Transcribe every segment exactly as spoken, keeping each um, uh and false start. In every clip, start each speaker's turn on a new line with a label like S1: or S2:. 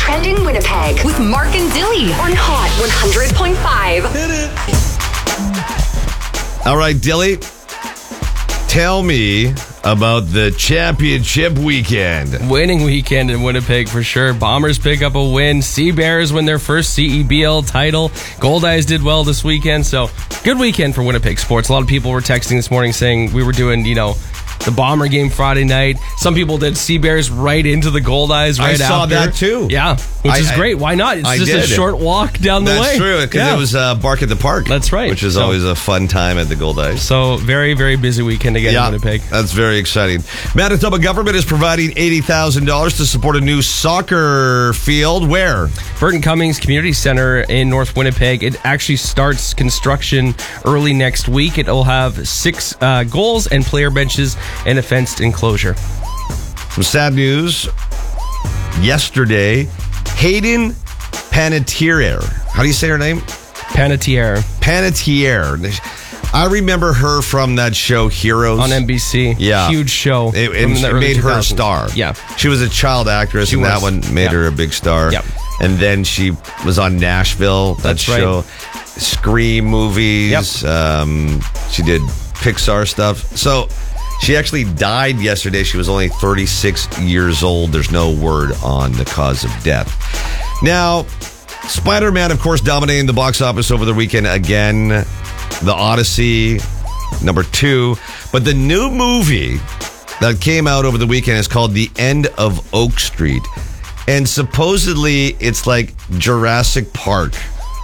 S1: Trending Winnipeg with Mark and Dilly on Hot one hundred point five.
S2: Hit it.
S3: All right, Dilly, tell me about the championship weekend.
S4: Winning weekend in Winnipeg for sure. Bombers pick up a win. Sea Bears win their first C E B L title. Goldeyes did well this weekend. So good weekend for Winnipeg sports. A lot of people were texting this morning saying we were doing, you know, the Bomber game Friday night. Some people did Sea Bears right into the Goldeyes right after.
S3: I saw that too.
S4: Yeah, which
S3: I,
S4: is
S3: I,
S4: great. Why not? It's
S3: I
S4: just
S3: did.
S4: a short walk down the
S3: That's
S4: way.
S3: That's true, because
S4: yeah.
S3: it was uh, Bark at the Park.
S4: That's right.
S3: Which is
S4: so,
S3: always a fun time at the Goldeyes.
S4: So very, very busy weekend again
S3: yeah,
S4: in Winnipeg.
S3: That's very exciting. Manitoba government is providing eighty thousand dollars to support a new soccer field. Where?
S4: Burton Cummings Community Center in North Winnipeg. It actually starts construction early next week. It will have six uh, goals and player benches and a fenced enclosure.
S3: Some sad news. Yesterday, Hayden Panettiere. How do you say her name?
S4: Panettiere.
S3: Panettiere. I remember her from that show Heroes
S4: on N B C.
S3: Yeah.
S4: Huge show.
S3: It, it, it made her a star.
S4: Yeah.
S3: She was a child actress,
S4: she
S3: and
S4: was.
S3: that one made
S4: yeah.
S3: her a big star.
S4: Yeah.
S3: And then she was on Nashville, that
S4: That's
S3: show.
S4: Right.
S3: Scream movies.
S4: Yep.
S3: Um, she did Pixar stuff. So she actually died yesterday. She was only thirty-six years old. There's no word on the cause of death. Now, Spider-Man, of course, dominating the box office over the weekend again. The Odyssey, number two. But the new movie that came out over the weekend is called The End of Oak Street. And supposedly it's like Jurassic Park.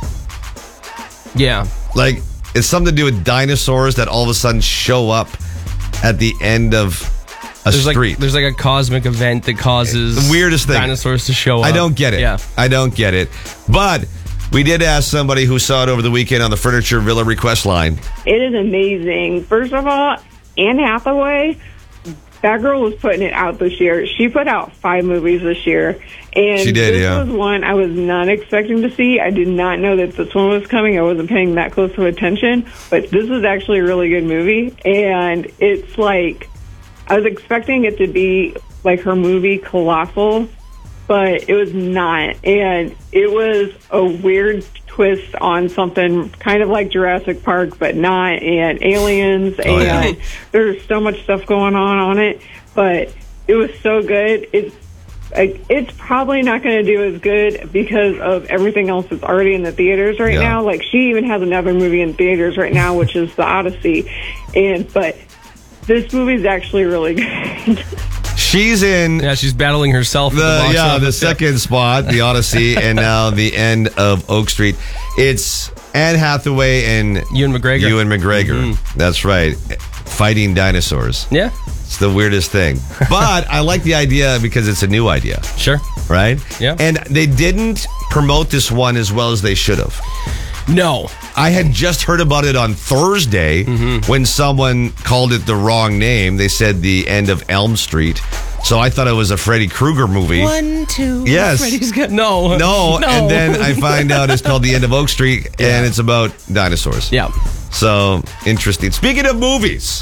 S4: Yeah.
S3: Like, it's something to do with dinosaurs that all of a sudden show up at the end of a
S4: there's
S3: street.
S4: Like, there's like a cosmic event that causes
S3: the weirdest thing.
S4: dinosaurs to show up.
S3: I don't get it.
S4: Yeah.
S3: I don't get it. But we did ask somebody who saw it over the weekend on the Furniture Villa request line.
S5: It is amazing. First of all, Anne Hathaway, that girl was putting it out this year. She put out five movies this year. And
S3: she did,
S5: this
S3: yeah.
S5: was one I was not expecting to see. I did not know that this one was coming. I wasn't paying that close of attention. But this is actually a really good movie. And it's like, I was expecting it to be like her movie Colossal, but it was not. And it was a weird twist on something kind of like Jurassic Park, but not, and aliens,
S3: oh,
S5: and
S3: yeah.
S5: there's so much stuff going on on it, but it was so good. It's like, it's probably not going to do as good because of everything else that's already in the theaters right
S3: yeah.
S5: now. Like, she even has another movie in theaters right now, which is The Odyssey, and but this movie's actually really good.
S3: She's in.
S4: Yeah, she's battling herself.
S3: The,
S4: the box
S3: yeah,
S4: office.
S3: the second spot, The Odyssey, and now The End of Oak Street. It's Anne Hathaway and
S4: Ewan McGregor.
S3: Ewan McGregor. Mm-hmm. That's right. Fighting dinosaurs.
S4: Yeah.
S3: It's the weirdest thing. But I like the idea because it's a new idea.
S4: Sure.
S3: Right?
S4: Yeah.
S3: And they didn't promote this one as well as they should have.
S4: No.
S3: I had just heard about it on Thursday mm-hmm. when someone called it the wrong name. They said The End of Elm Street. So I thought it was a Freddy Krueger movie.
S4: One, two.
S3: Yes.
S4: Freddy's got no.
S3: No.
S4: no.
S3: And then I find out it's called The End of Oak Street,
S4: yeah.
S3: and it's about dinosaurs.
S4: Yeah.
S3: So interesting. Speaking of movies,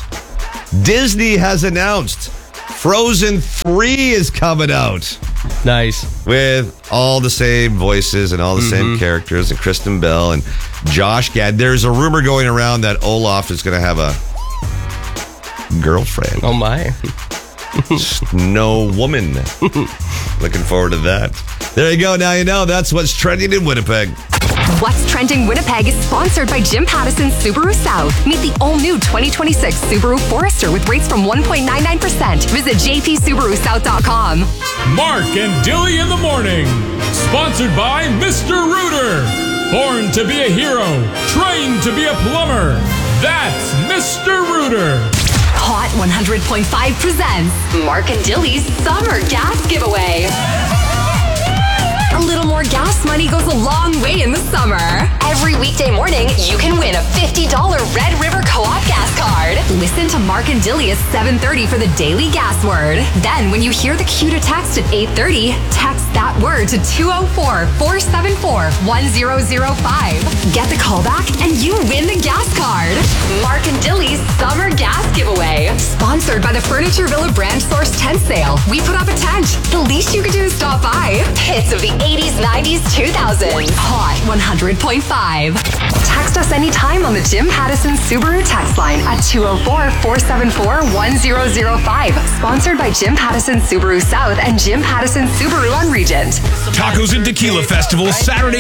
S3: Disney has announced Frozen three is coming out.
S4: Nice.
S3: With all the same voices and all the mm-hmm. same characters, and Kristen Bell and Josh Gad. There's a rumor going around that Olaf is going to have a girlfriend.
S4: Oh, my.
S3: Snow Woman. Looking forward to that. There you go. Now you know. That's what's trending in Winnipeg.
S1: What's Trending Winnipeg is sponsored by Jim Pattison Subaru South. Meet the all-new twenty twenty-six Subaru Forester with rates from one point nine nine percent. Visit j p subaru south dot com.
S6: Mark and Dilly in the morning. Sponsored by Mister Rooter. Born to be a hero. Trained to be a plumber. That's Mister Rooter.
S1: Hot one hundred point five presents Mark and Dilly's Summer Gas Giveaway. A little more gas money goes a long way in the summer. Every weekday morning, you can win a fifty dollars Red River Co-op gas card. Listen to Mark and Dilly at seven thirty for the daily gas word. Then, when you hear the cue to text at eight thirty, text that word to two oh four, four seven four, one oh oh five. Get the call back and you win the gas card. Mark and Dilly's Summer Gas Giveaway. Sponsored by the Furniture Villa Brand Source Tent Sale. We put up a tent. The least you could do is stop Top five hits of the eighties, nineties, two thousands. Hot one hundred point five. Text us anytime on the Jim Pattison Subaru text line at two oh four, four seven four, one oh oh five. Sponsored by Jim Pattison Subaru South and Jim Pattison Subaru on Regent.
S2: Tacos and Tequila Festival Saturday